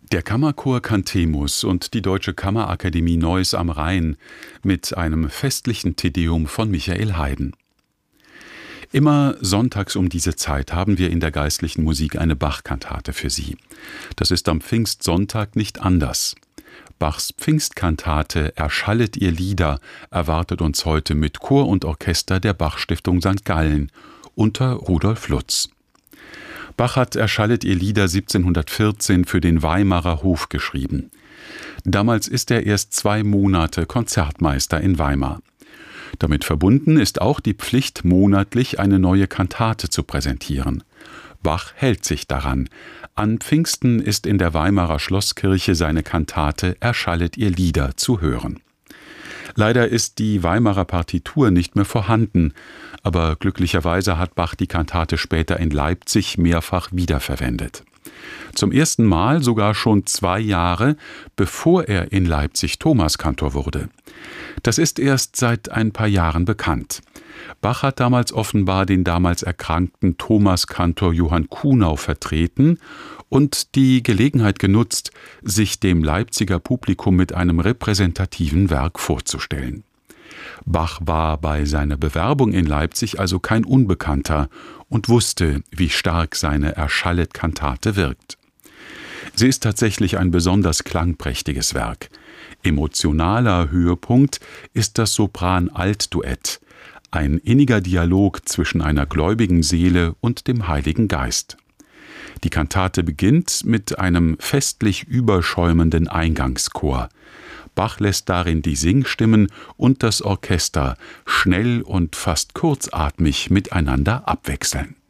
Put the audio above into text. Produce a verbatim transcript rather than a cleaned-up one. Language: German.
Der Kammerchor Cantemus und die Deutsche Kammerakademie Neuss am Rhein mit einem festlichen Te Deum von Michael Haydn. Immer sonntags um diese Zeit haben wir in der geistlichen Musik eine Bach-Kantate für Sie. Das ist am Pfingstsonntag nicht anders. Bachs Pfingstkantate »Erschallet ihr Lieder« erwartet uns heute mit Chor und Orchester der Bach-Stiftung Sankt Gallen unter Rudolf Lutz. Bach hat »Erschallet ihr Lieder« siebzehnhundertvierzehn für den Weimarer Hof geschrieben. Damals ist er erst zwei Monate Konzertmeister in Weimar. Damit verbunden ist auch die Pflicht, monatlich eine neue Kantate zu präsentieren. Bach hält sich daran. An Pfingsten ist in der Weimarer Schlosskirche seine Kantate »Erschallet ihr Lieder« zu hören. Leider ist die Weimarer Partitur nicht mehr vorhanden, aber glücklicherweise hat Bach die Kantate später in Leipzig mehrfach wiederverwendet. Zum ersten Mal sogar schon zwei Jahre, bevor er in Leipzig Thomaskantor wurde. Das ist erst seit ein paar Jahren bekannt. Bach hat damals offenbar den damals erkrankten Thomaskantor Johann Kuhnau vertreten und die Gelegenheit genutzt, sich dem Leipziger Publikum mit einem repräsentativen Werk vorzustellen. Bach war bei seiner Bewerbung in Leipzig also kein Unbekannter und wusste, wie stark seine Erschallet-Kantate wirkt. Sie ist tatsächlich ein besonders klangprächtiges Werk. Emotionaler Höhepunkt ist das Sopran-Alt-Duett, ein inniger Dialog zwischen einer gläubigen Seele und dem Heiligen Geist. Die Kantate beginnt mit einem festlich überschäumenden Eingangschor. Bach lässt darin die Singstimmen und das Orchester schnell und fast kurzatmig miteinander abwechseln.